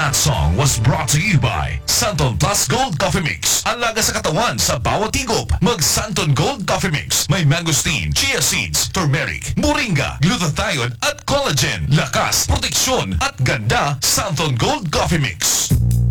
That song was brought to you by Santon Plus Gold Coffee Mix. Ang laga sa katawan sa bawat higop. Mag Santon Gold Coffee Mix. May mangosteen, chia seeds, turmeric, moringa, glutathione at collagen. Lakas, proteksyon at ganda. Santon Gold Coffee Mix.